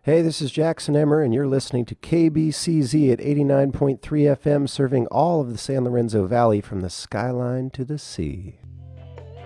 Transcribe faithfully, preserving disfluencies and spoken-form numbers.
Hey, this is Jackson Emmer, and you're listening to K B C Z at eighty-nine point three F M, serving all of the San Lorenzo Valley from the skyline to the sea.